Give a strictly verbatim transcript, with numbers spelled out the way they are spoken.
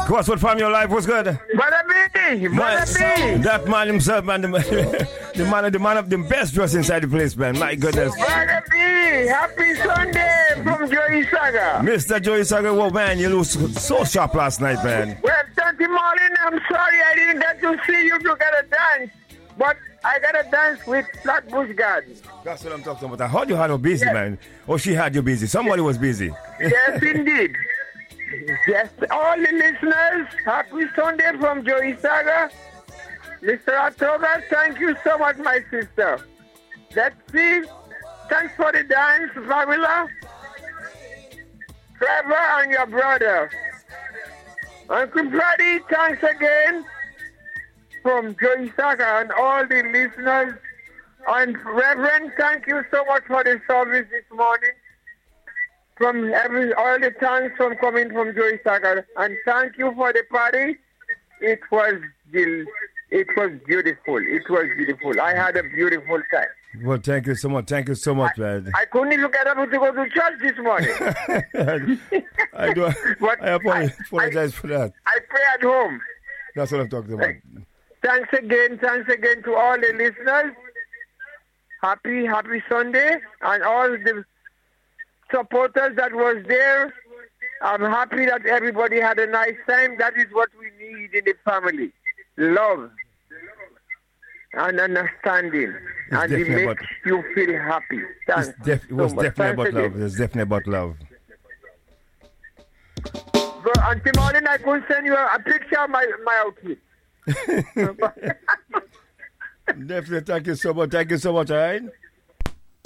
What's what from your life? What's good? Brother B, Brother B. That man himself, man, the man, the man, the man of the best dress inside the place, man. My goodness. Brother B, happy Sunday from Joey Saga. Mister Joey Saga, well, man, you look so sharp last night, man. Well, Tante Marlin, I'm sorry I didn't get to see you to get a dance, but I got a dance with Flatbush Garden. That's what I'm talking about. I heard you had her busy, yes. man. Or she had you busy. Somebody was busy. Yes, indeed. Yes, all the listeners, happy Sunday from Joey Saga. Mister October, thank you so much, my sister. Let's see. Thanks for the dance, Fabula. Trevor and your brother. Uncle Brady, thanks again from Joey Saga and all the listeners. And Reverend, thank you so much for the service this morning. From every all the thanks from coming from Joey Saga. And thank you for the party. It was it was beautiful. It was beautiful. I had a beautiful time. Well, thank you so much. Thank you so much, man. I, I couldn't even get up to go to church this morning. I do. But I apologize, I, apologize I, for that. I pray at home. That's what I'm talking about. Thanks again. Thanks again to all the listeners. Happy, happy Sunday. And all the supporters that was there. I'm happy that everybody had a nice time. That is what we need in the family. Love and understanding. It's and it makes you feel happy. Thanks it's def- it was so definitely Thanks about again. love. It was definitely about love. But Auntie Marlin, I could send you a, a picture of my, my outfit. Definitely. Thank you so much. Thank you so much, all right?